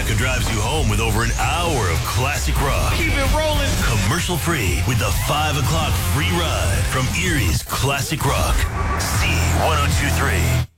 Packer drives you home with over an hour of classic rock. Keep it rolling. Commercial free with the 5 o'clock free ride from Erie's Classic Rock. C1023.